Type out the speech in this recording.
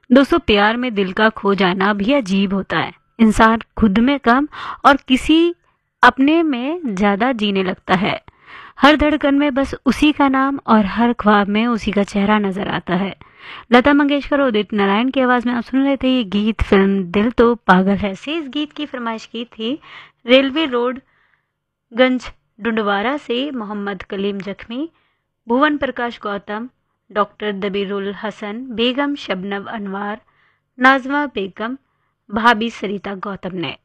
दोस्तों, प्यार में दिल का खो जाना भी अजीब होता है। इंसान खुद में कम और किसी अपने में ज्यादा जीने लगता है। हर धड़कन में बस उसी का नाम और हर ख्वाब में उसी का चेहरा नजर आता है। लता मंगेशकर और उदित नारायण की आवाज में आप सुन रहे थे ये गीत फिल्म दिल तो पागल है से। इस गीत की फरमाइश की थी रेलवे रोड गंज डुंडवारा से मोहम्मद कलीम जख्मी, भुवन प्रकाश गौतम, डॉक्टर दबीरुल हसन, बेगम शबनम अनवार, नाजमा बेगम, भाभी सरिता गौतम ने।